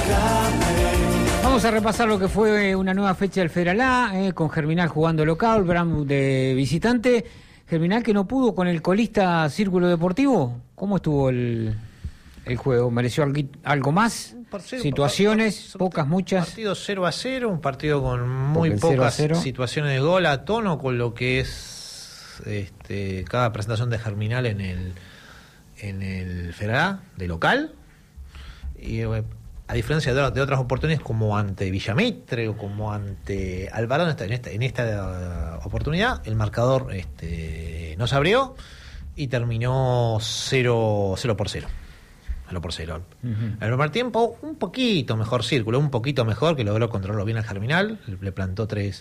Vamos a repasar lo que fue una nueva fecha del Federal A, con Germinal jugando local, Brown de visitante. Germinal que no pudo con el colista Círculo Deportivo. ¿Cómo estuvo el juego? ¿Mereció algo más? Situaciones, pocas, muchas. Partido 0-0, un partido con muy pocas situaciones de gol, a tono con lo que es cada presentación de Germinal en el Federal A, de local. Y a diferencia de otras oportunidades como ante Villamitre o como ante Alvarado, en esta oportunidad el marcador no se abrió y terminó 0-0. 0-0. En el primer tiempo, un poquito mejor Círculo, un poquito mejor, que logró controlarlo bien al Germinal, le plantó tres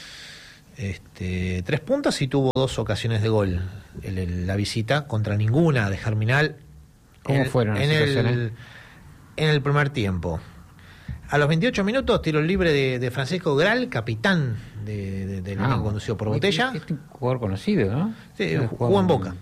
puntos y tuvo 2 ocasiones de gol la visita, contra ninguna de Germinal. ¿Cómo fueron las situaciones? En el primer tiempo. A los 28 minutos, tiro libre de Francisco Gral, capitán del equipo conducido por Botella. Es un jugador conocido, ¿no? Sí, jugó en Boca.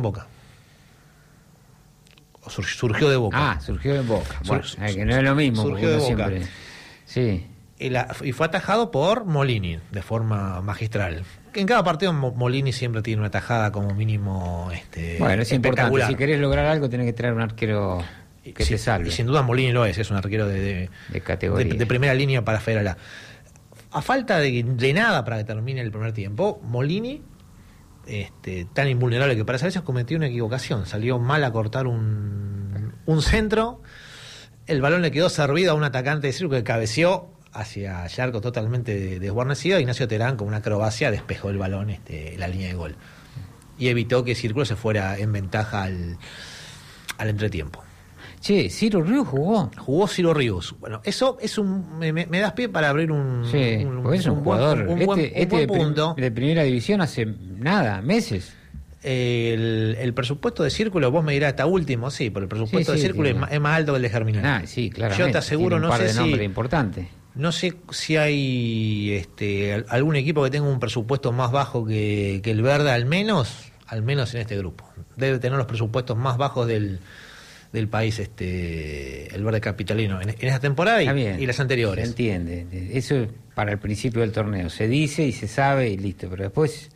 Surgió de Boca. Surgió de Boca. Bueno, que no es lo mismo. Surgió de Boca. Siempre. Sí. Y fue atajado por Molini, de forma magistral. En cada partido Molini siempre tiene una tajada como mínimo bueno, es importante. Si querés lograr algo, tenés que traer un arquero que te salve. Y sin duda Molini lo es un arquero de categoría. De primera línea para Federal A. A falta de nada para que termine el primer tiempo, Molini, tan invulnerable que parece a veces, cometió una equivocación. Salió mal a cortar un centro. El balón le quedó servido a un atacante de Círculo que cabeceó hacia el arco totalmente desguarnecido. Ignacio Terán, con una acrobacia, despejó el balón la línea de gol y evitó que Círculo se fuera en ventaja al entretiempo. Che, Ciro Ríos jugó Ciro Ríos. Bueno, eso es me das pie para abrir es un jugador buen punto. De primera división hace meses. El presupuesto de Círculo, vos me dirás, está último, sí, pero el presupuesto de Círculo es más alto que el de Germinal. Sí, claramente. Yo te aseguro, no sé si no sé si hay algún equipo que tenga un presupuesto más bajo que el Verde, al menos en este grupo. Debe tener los presupuestos más bajos del país, el Verde capitalino, en esta temporada y las anteriores. Se entiende, eso es para el principio del torneo, se dice y se sabe y listo, pero después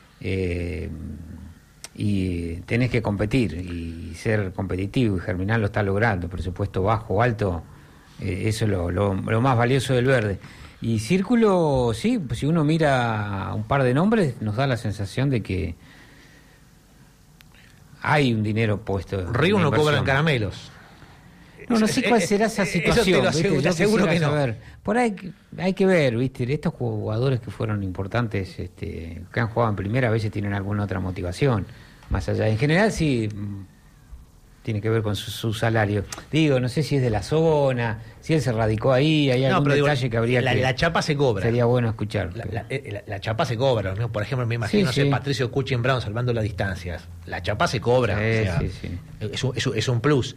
y tenés que competir y ser competitivo, y Germinal lo está logrando, presupuesto bajo o alto, eso es lo más valioso del Verde. Y Círculo, sí, pues si uno mira un par de nombres, nos da la sensación de que hay un dinero puesto. Río no cobra en caramelos. No sé cuál será esa situación. Te aseguro que no. Por ahí hay que ver, ¿viste? Estos jugadores que fueron importantes, que han jugado en primera, a veces tienen alguna otra motivación. Más allá. En general, sí, tiene que ver con su salario. Digo, no sé si es de la zona, si él se radicó ahí, hay algún detalle que habría que... La chapa se cobra. Sería bueno escuchar. La chapa se cobra. ¿No? Por ejemplo, me imagino Patricio Cuchi en Brown salvando las distancias. La chapa se cobra. Es un plus.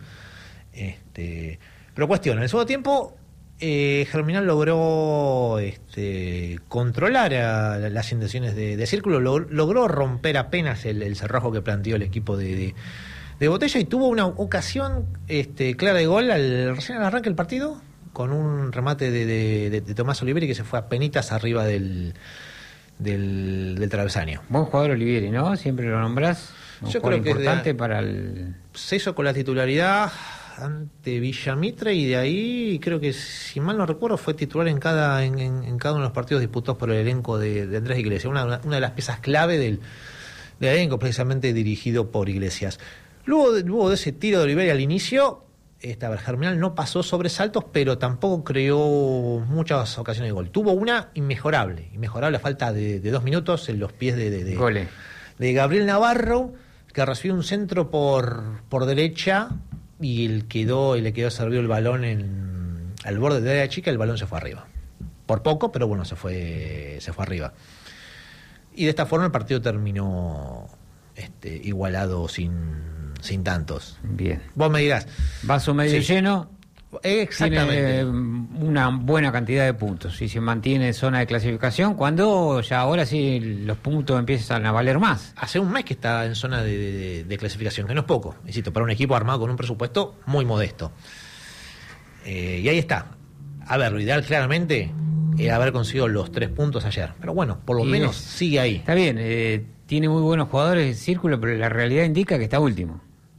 Pero cuestión, en el segundo tiempo Germinal logró controlar las intenciones de Círculo, logró romper apenas el cerrojo que planteó el equipo de Botella, y tuvo una ocasión clara de gol recién al arranque del partido, con un remate de Tomás Oliveri, que se fue a penitas arriba del travesaño. Buen jugador Oliveri, ¿no? Siempre lo nombrás. Yo creo que importante para el... Se hizo con la titularidad ante Villamitre, y de ahí creo que, si mal no recuerdo, fue titular en cada uno de los partidos disputados por el elenco de Andrés Iglesias, una de las piezas clave del elenco, precisamente dirigido por Iglesias. Luego de ese tiro de Oliveri al inicio, Germinal no pasó sobresaltos, pero tampoco creó muchas ocasiones de gol. Tuvo una inmejorable a falta de 2 minutos en los pies de Gabriel Navarro, que recibió un centro por derecha y le quedó servido el balón al borde de la chica, el balón se fue arriba. Por poco, pero bueno, se fue arriba. Y de esta forma el partido terminó igualado sin tantos. Bien. Vos me dirás. Vaso medio lleno. Exactamente. Tiene una buena cantidad de puntos y se mantiene en zona de clasificación, cuando ya ahora sí los puntos empiezan a valer más. Hace un mes que está en zona de clasificación, que no es poco, insisto, para un equipo armado con un presupuesto muy modesto. Y ahí está. A ver, lo ideal claramente era haber conseguido los 3 puntos ayer. Pero bueno, por lo menos sigue ahí. Está bien, tiene muy buenos jugadores el Círculo, pero la realidad indica que está último.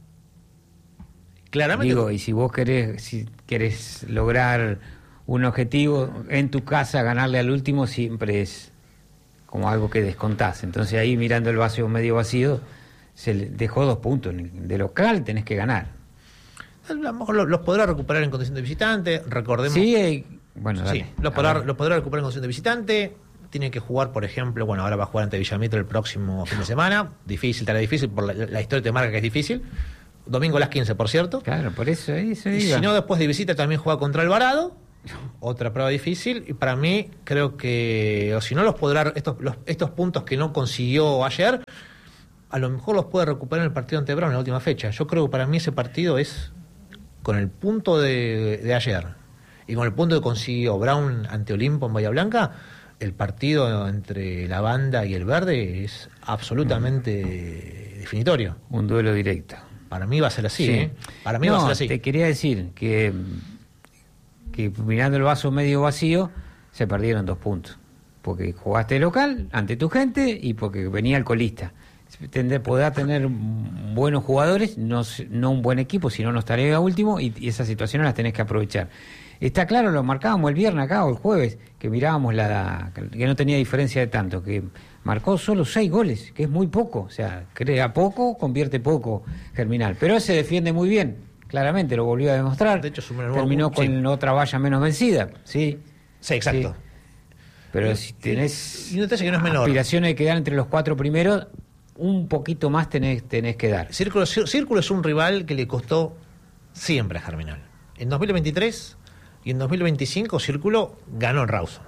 Claramente. Digo, y si vos querés lograr un objetivo en tu casa, ganarle al último siempre es como algo que descontás. Entonces ahí, mirando el vaso medio vacío, se le dejó 2 puntos. De local tenés que ganar. A lo mejor los podrá recuperar en condición de visitante, recordemos. Sí, bueno, dale. Sí, los podrá recuperar en condición de visitante. Tiene que jugar, por ejemplo, bueno, ahora va a jugar ante Villamitre el próximo fin de semana. Difícil, tarea difícil, por la historia te marca que es difícil. Domingo a las 15, por cierto. Claro, por eso Y si no, después de visita también juega contra Alvarado. Otra prueba difícil. Y para mí, creo que, o si no, los podrá, estos puntos que no consiguió ayer, a lo mejor los puede recuperar en el partido ante Brown en la última fecha. Yo creo que para mí ese partido es con el punto de ayer y con el punto que consiguió Brown ante Olimpo en Bahía Blanca, el partido entre la banda y el verde es absolutamente definitorio. Un duelo directo. Para mí va a ser así, Sí. Para mí va a ser así. Te quería decir que mirando el vaso medio vacío, se perdieron 2 puntos. Porque jugaste local ante tu gente y porque venía el colista. Podrá tener buenos jugadores, no un buen equipo, si no, no estaría último, y esas situaciones las tenés que aprovechar. Está claro, lo marcábamos el viernes acá o el jueves, que mirábamos que no tenía diferencia de tanto, que marcó solo 6 goles, que es muy poco, o sea, crea poco, convierte poco Germinal, pero se defiende muy bien, claramente, lo volvió a demostrar. De hecho, terminó con otra valla menos vencida, sí. Sí, exacto. Sí. Pero si tenés y un detalle que no es menor. Aspiraciones de quedar entre los 4 primeros, un poquito más tenés que dar. Círculo es un rival que le costó siempre a Germinal. En 2023 y en 2025 Círculo ganó en Rawson.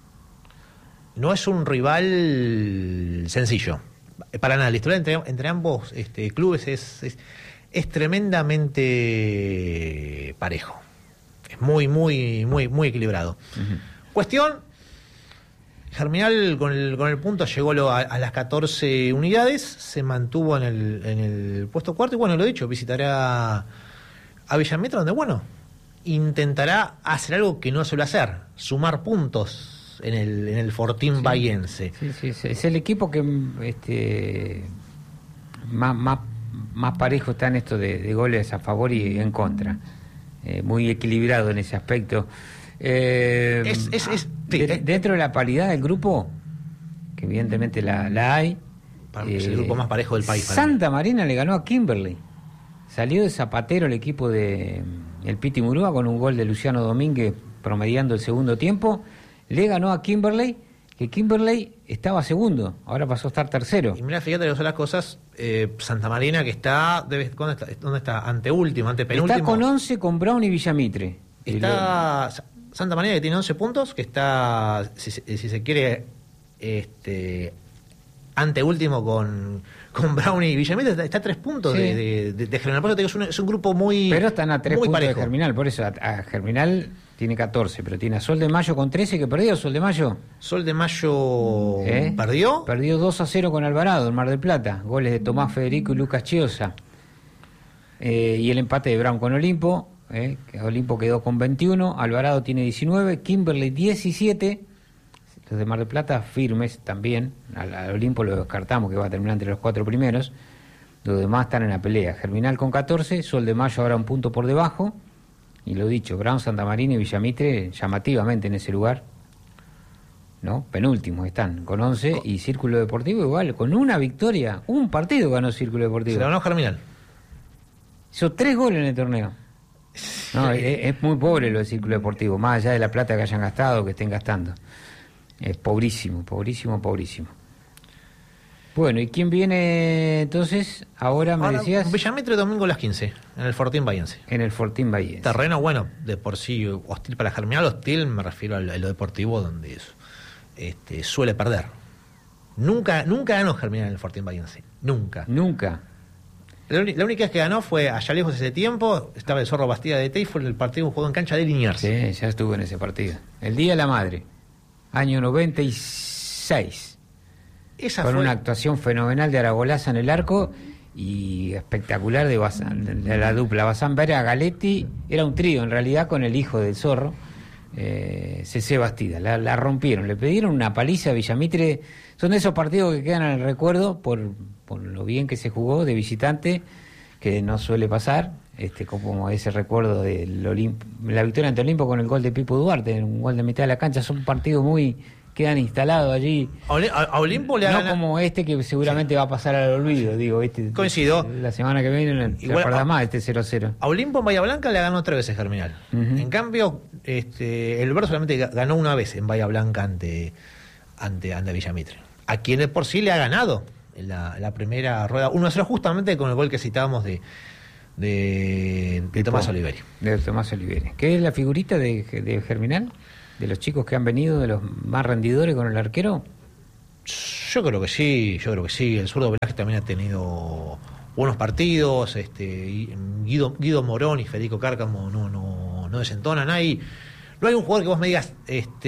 No es un rival sencillo. Para nada, la historia entre ambos clubes es tremendamente parejo. Es muy, muy, muy, muy equilibrado. Uh-huh. Cuestión, Germinal con el punto llegó a las 14 unidades, se mantuvo en el puesto cuarto y bueno, lo dicho, visitará a Villamitre, donde bueno, intentará hacer algo que no suele hacer, sumar puntos en el Fortín Bahiense. Sí, es el equipo que más parejo está en esto de goles a favor y en contra. Muy equilibrado en ese aspecto. Dentro de la paridad del grupo, que evidentemente la hay, es el grupo más parejo del país. Santa Marina le ganó a Kimberley. Salió de zapatero el equipo de el Piti Murúa con un gol de Luciano Domínguez promediando el segundo tiempo. Le ganó a Kimberley, que Kimberley estaba segundo, ahora pasó a estar tercero. Y mira, fíjate que son las cosas. Santa Marina, que está, ¿dónde está? Anteúltimo, antepenúltimo. Está con 11 con Brown y Villamitre. Está Santa Marina, que tiene 11 puntos, que está, si se quiere, anteúltimo con Brown y Villamitre, está a 3 puntos sí. de Germinal. Por eso es un grupo muy pero están a 3 puntos parejo. De Germinal, por eso a Germinal tiene 14, pero tiene a Sol de Mayo con 13, que perdió Sol de Mayo. Sol de Mayo perdió. Perdió 2-0 con Alvarado en Mar del Plata. Goles de Tomás Federico y Lucas Chiosa. Y el empate de Brown con Olimpo. Olimpo quedó con 21, Alvarado tiene 19, Kimberley 17. Los de Mar del Plata firmes también. Al Olimpo lo descartamos, que va a terminar entre los 4 primeros. Los demás están en la pelea. Germinal con 14, Sol de Mayo ahora un punto por debajo. Y lo dicho, Brown, Santa Marina y Villamitre llamativamente en ese lugar, ¿no? Penúltimos están con 11 y Círculo Deportivo igual, con una victoria, un partido ganó Círculo Deportivo. Se ganó Germinal. Hizo 3 goles en el torneo. No, es muy pobre lo del Círculo Deportivo, más allá de la plata que hayan gastado, que estén gastando. Es pobrísimo. Bueno, ¿y quién viene entonces? Ahora me decías... Villamitre domingo a las 15, en el Fortín Bahiense. En el Fortín Bahiense. Terreno, bueno, de por sí hostil para Germinal, hostil me refiero a lo deportivo, donde suele perder. Nunca ganó Germinal en el Fortín Bahiense. Nunca. La única vez que ganó fue allá lejos ese tiempo, estaba el Zorro Bastida de T y fue el partido jugado en cancha de Liniers. Sí, ya estuvo en ese partido. El Día de la Madre, año 96. Con una actuación fenomenal de Aragolaza en el arco y espectacular de la dupla Bazán Vera Galetti. Era un trío en realidad con el hijo del Zorro, CC Bastida. La rompieron, le pidieron una paliza a Villamitre. Son de esos partidos que quedan en el recuerdo por lo bien que se jugó de visitante, que no suele pasar, como ese recuerdo de la victoria ante Olimpo con el gol de Pipo Duarte, un gol de mitad de la cancha. Son partidos quedan instalados allí. A Olimpo le ha no ganado, como que seguramente va a pasar al olvido, digo. Coincido. La semana que viene te acordás más de 0-0. A Olimpo en Bahía Blanca le ganó 3 veces Germinal. En cambio, el Verde solamente ganó una vez en Bahía Blanca ante Villamitre, a quien de por sí le ha ganado la primera rueda 1-0, justamente con el gol que citábamos de Tomás Oliveri. De Tomás Oliveri. ¿Qué es la figurita de Germinal? ¿De los chicos que han venido, de los más rendidores con el arquero? Yo creo que sí. El zurdo Velázquez también ha tenido buenos partidos. Guido Morón y Federico Cárcamo no desentonan. No hay un jugador que vos me digas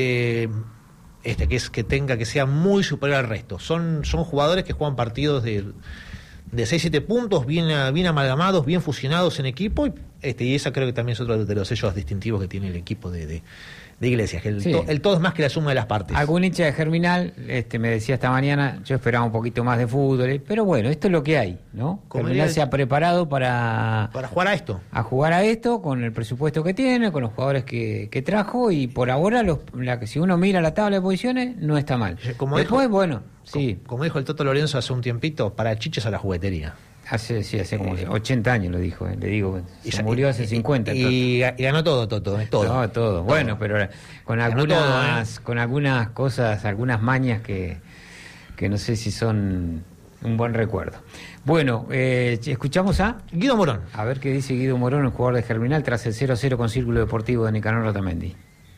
que sea muy superior al resto. Son jugadores que juegan partidos de 6-7 puntos, bien amalgamados, bien fusionados en equipo, y esa creo que también es otro de los sellos distintivos que tiene el equipo de Iglesias, que el todo es más que la suma de las partes. Algún hincha de Germinal me decía esta mañana, yo esperaba un poquito más de fútbol, pero bueno, esto es lo que hay, ¿no? Germinal se ha preparado para jugar a esto. A jugar a esto, con el presupuesto que tiene, con los jugadores que trajo, y por ahora, si uno mira la tabla de posiciones, no está mal. Como dijo el Toto Lorenzo hace un tiempito, para Chiches a la juguetería. Hace como 80 años lo dijo, le digo, se murió hace 50. Y ganó todo, Toto, todo. No, todo. Bueno, pero con algunas cosas, algunas mañas que no sé si son un buen recuerdo. Bueno, escuchamos a Guido Morón. A ver qué dice Guido Morón, el jugador de Germinal, tras el 0-0 con Círculo Deportivo de Nicanor Otamendi.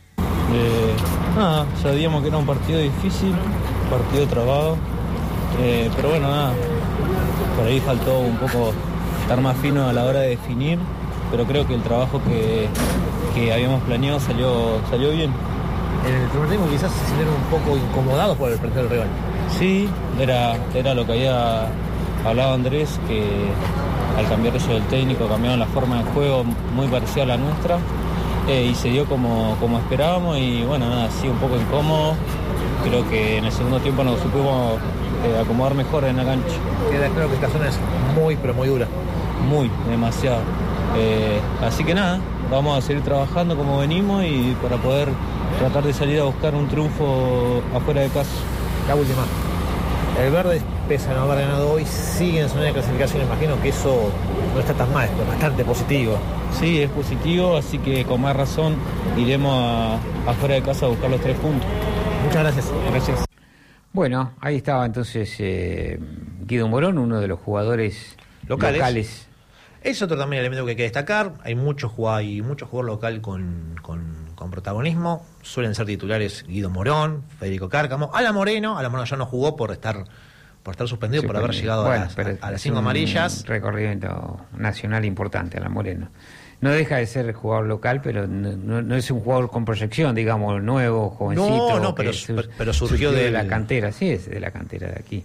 Sabíamos que era un partido difícil, partido trabado, pero bueno, por ahí faltó un poco estar más fino a la hora de definir, pero creo que el trabajo que habíamos planeado salió bien. En el primer tiempo quizás se sintieron un poco incomodados por el frente del rival. Sí, era lo que había hablado Andrés, que al cambiar eso del técnico cambiaron la forma de juego muy parecida a la nuestra, y se dio como esperábamos, y bueno, sí, un poco incómodo. Creo que en el segundo tiempo nos supimos acomodar mejor en la cancha. Queda claro que esta zona es muy, pero muy dura. Demasiado. Así que vamos a seguir trabajando como venimos, y para poder tratar de salir a buscar un triunfo afuera de casa. La última. El Verde, pese a no haber ganado hoy, sigue en zona de clasificación. Imagino que eso no está tan mal, es bastante positivo. Sí, es positivo, así que con más razón iremos afuera de casa a buscar los 3 puntos. Muchas gracias. Gracias. Bueno, ahí estaba entonces Guido Morón, uno de los jugadores locales. Es otro también elemento que hay que destacar. Hay mucho jugador local con protagonismo. Suelen ser titulares Guido Morón, Federico Cárcamo, Alan Moreno ya no jugó por estar suspendido, por haber llegado a las 5 amarillas. Un recorrido nacional importante, Alan Moreno. No deja de ser jugador local, pero no es un jugador con proyección, digamos, nuevo, jovencito. No, pero surgió de la cantera, sí, es de la cantera de aquí.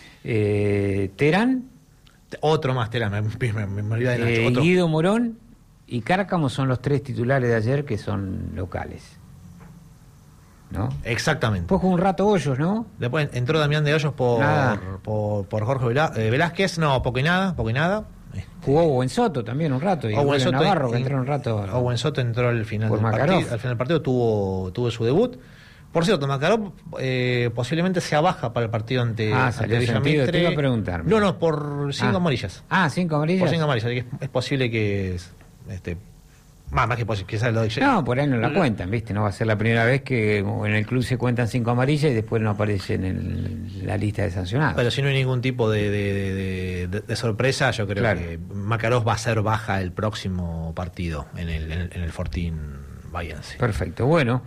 Terán. Otro más, Terán, me olvidé de Nacho. Guido Morón y Cárcamo son los 3 titulares de ayer que son locales, ¿no? Exactamente. Después jugó un rato Hoyos, ¿no? Después entró Damián de Hoyos por Jorge Velázquez. No, poco y nada. Jugó Owen Soto también un rato, y Owen Soto Navarro que entró un rato. Owen Soto entró al final del partido, tuvo su debut. Por cierto, Makarov posiblemente sea baja para el partido ante Villamitre. Te iba a preguntar. No, por 5 amarillas. 5 amarillas. Por 5 amarillas, es posible que más que posible, quizás lo dije. No, por ahí no la cuentan, ¿viste? No va a ser la primera vez que en el club se cuentan 5 amarillas y después no aparecen en la lista de sancionados. Pero si no hay ningún tipo de sorpresa, yo creo que Makarov va a ser baja el próximo partido en el Fortín Bahiense. Perfecto, bueno.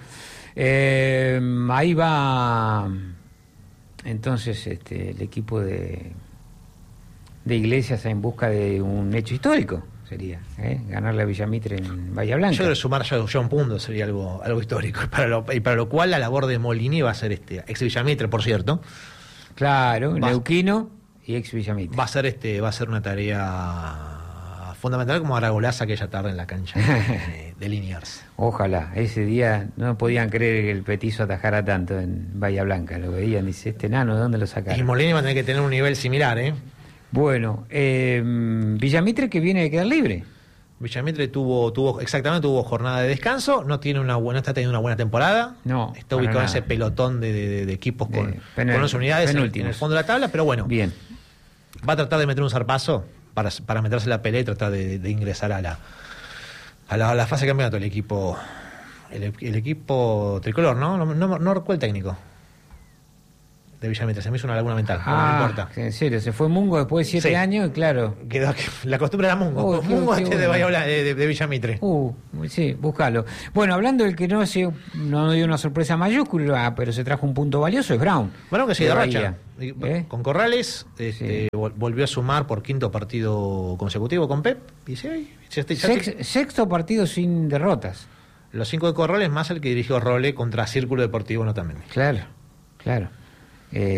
Ahí va entonces el equipo de Iglesias en busca de un hecho histórico, sería ganarle a Villamitre en Bahía Blanca. Yo creo que sumar ya un punto sería algo histórico, y para lo cual la labor de Molini va a ser ex Villamitre, por cierto. Neuquino, y ex Villamitre. Va a ser una tarea fundamental, como hará golaza aquella tarde en la cancha de Liniers. Ojalá, ese día no podían creer que el Petizo atajara tanto en Bahía Blanca, lo veían, dice, este nano, ¿de dónde lo sacaron? Y Molini va a tener que tener un nivel similar, ¿eh? Bueno, Villamitre que viene de quedar libre. Villamitre tuvo jornada de descanso, no está teniendo una buena temporada, No, está ubicado en ese pelotón de equipos con 11 unidades en el fondo de la tabla, pero bueno, bien. Va a tratar de meter un zarpazo para meterse en la pelea y tratar de ingresar a la fase de campeonato el equipo tricolor, ¿no? No recuerdo el técnico de Villamitre, se me hizo una laguna mental, no importa. En serio, se fue Mungo después de 7 años y claro. Quedó, la costumbre era Mungo. Mungo qué de bueno. de Villamitre. Sí, búscalo. Bueno, hablando del que no dio una sorpresa mayúscula, pero se trajo un punto valioso, es Brown. Brown que sigue de racha. ¿Eh? Con Corrales, Sí. volvió a sumar por 5º partido consecutivo con Pep. Y Sexto partido sin derrotas. Los 5 de Corrales más el que dirigió Role contra Círculo Deportivo, no también. Claro.